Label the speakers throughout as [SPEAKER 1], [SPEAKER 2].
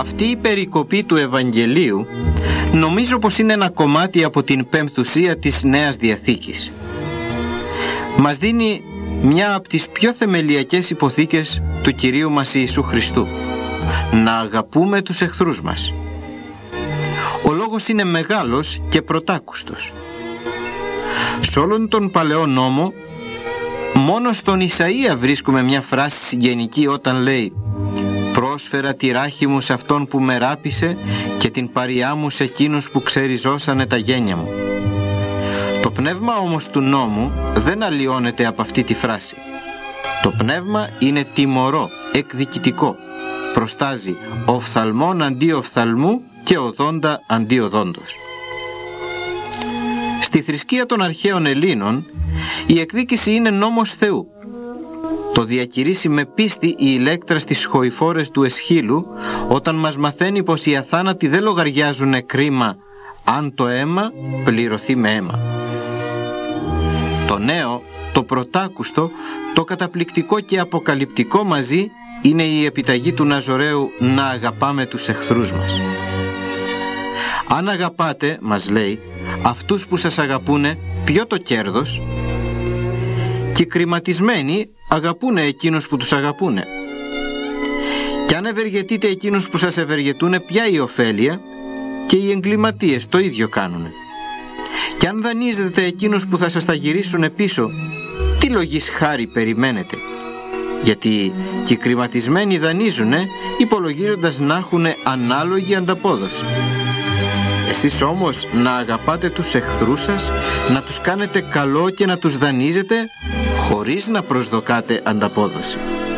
[SPEAKER 1] Αυτή η περικοπή του Ευαγγελίου νομίζω πως είναι ένα κομμάτι από την πεμπτουσία της Νέας Διαθήκης. Μας δίνει μια από τις πιο θεμελιακές υποθήκες του Κυρίου μας Ιησού Χριστού: να αγαπούμε τους εχθρούς μας. Ο λόγος είναι μεγάλος και πρωτάκουστος. Σε όλον τον Παλαιό Νόμο μόνο στον Ισαΐα βρίσκουμε μια φράση συγγενική όταν λέει: «Πρόσφερα τη ράχη μου σε αυτόν που με ράπησε και την παριά μου σε εκείνους που ξεριζώσανε τα γένια μου». Το πνεύμα όμως του νόμου δεν αλλοιώνεται από αυτή τη φράση. Το πνεύμα είναι τιμωρό, εκδικητικό. Προστάζει οφθαλμόν αντί οφθαλμού και οδόντα αντί οδόντος. Στη θρησκεία των αρχαίων Ελλήνων η εκδίκηση είναι νόμος Θεού. Το διακηρύσει με πίστη η Ηλέκτρα στις χοηφόρες του Εσχύλου, όταν μας μαθαίνει πως οι αθάνατοι δεν λογαριάζουν κρίμα αν το αίμα πληρωθεί με αίμα. Το νέο, το πρωτάκουστο, το καταπληκτικό και αποκαλυπτικό μαζί είναι η επιταγή του Ναζωραίου να αγαπάμε τους εχθρούς μας. Αν αγαπάτε, μας λέει, αυτούς που σας αγαπούνε, ποιο το κέρδος? Και οι κριματισμένοι αγαπούνε εκείνους που τους αγαπούνε. Και αν ευεργετείτε εκείνους που σας ευεργετούνε, ποια η ωφέλεια? Και οι εγκληματίες το ίδιο κάνουνε. Και αν δανείζετε εκείνους που θα σας τα γυρίσουνε πίσω, τι λογής χάρη περιμένετε? Γιατί και οι κριματισμένοι δανείζουνε υπολογίζοντας να έχουν ανάλογη ανταπόδοση. Εσείς όμως να αγαπάτε τους εχθρούς σας, να τους κάνετε καλό και να τους δανείζετε χωρίς να προσδοκάτε ανταπόδοση.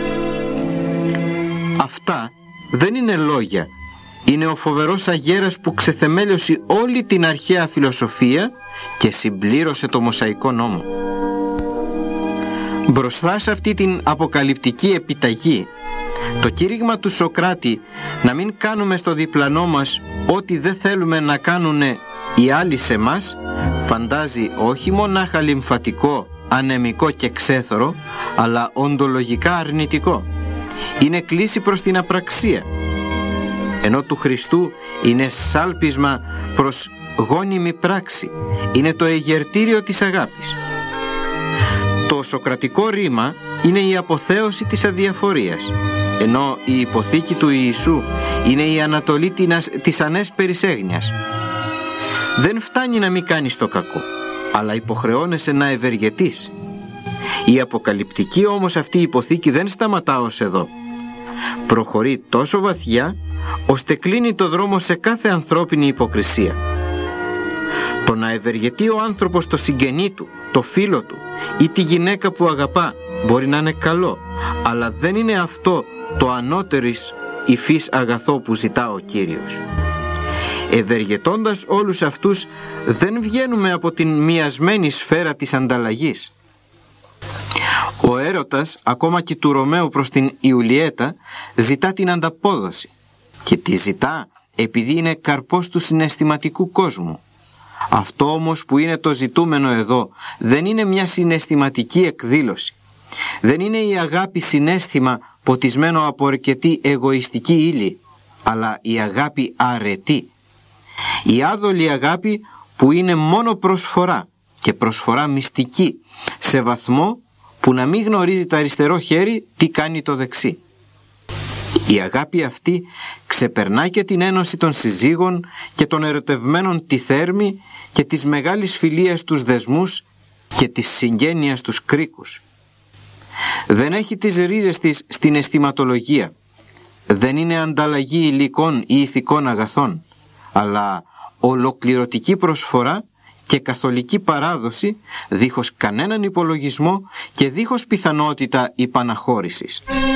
[SPEAKER 1] Αυτά δεν είναι λόγια. Είναι ο φοβερός αγέρας που ξεθεμέλιωσε όλη την αρχαία φιλοσοφία και συμπλήρωσε το Μωσαϊκό νόμο. Μπροστά σε αυτή την αποκαλυπτική επιταγή, το κήρυγμα του Σωκράτη να μην κάνουμε στο διπλανό μας ό,τι δεν θέλουμε να κάνουν οι άλλοι σε μας, φαντάζει όχι μονάχα λυμφατικό, ανεμικό και ξέθωρο, αλλά οντολογικά αρνητικό. Είναι κλίση προς την απραξία, ενώ του Χριστού είναι σάλπισμα προς γόνιμη πράξη. Είναι το εγερτήριο της αγάπης. Το σωκρατικό ρήμα είναι η αποθέωση της αδιαφορίας, ενώ η υποθήκη του Ιησού είναι η ανατολή της ανέσπερης έγνοιας. Δεν φτάνει να μην κάνεις το κακό, αλλά υποχρεώνεσαι να ευεργετείς. Η αποκαλυπτική όμως αυτή η υποθήκη δεν σταματά ως εδώ. Προχωρεί τόσο βαθιά, ώστε κλείνει το δρόμο σε κάθε ανθρώπινη υποκρισία. Το να ευεργετεί ο άνθρωπος το συγγενή του, το φίλο του ή τη γυναίκα που αγαπά μπορεί να είναι καλό, αλλά δεν είναι αυτό το ανώτερης υφής αγαθό που ζητά ο Κύριος. Ευεργετώντας όλους αυτούς δεν βγαίνουμε από την μοιασμένη σφαίρα της ανταλλαγής. Ο έρωτας, ακόμα και του Ρωμαίου προς την Ιουλιέτα, ζητά την ανταπόδοση, και τη ζητά επειδή είναι καρπός του συναισθηματικού κόσμου. Αυτό όμως που είναι το ζητούμενο εδώ δεν είναι μια συναισθηματική εκδήλωση. Δεν είναι η αγάπη συναίσθημα ποτισμένο από αρκετή εγωιστική ύλη, αλλά η αγάπη αρετή. Η άδολη αγάπη που είναι μόνο προσφορά, και προσφορά μυστική, σε βαθμό που να μην γνωρίζει το αριστερό χέρι τι κάνει το δεξί. Η αγάπη αυτή ξεπερνά και την ένωση των συζύγων και των ερωτευμένων τη θέρμη και της μεγάλης φιλίας τους δεσμούς και της συγγένειας τους κρίκους. Δεν έχει τις ρίζες της στην αισθηματολογία. Δεν είναι ανταλλαγή υλικών ή ηθικών αγαθών, αλλά ολοκληρωτική προσφορά και καθολική παράδοση, δίχως κανέναν υπολογισμό και δίχως πιθανότητα υπαναχώρησης.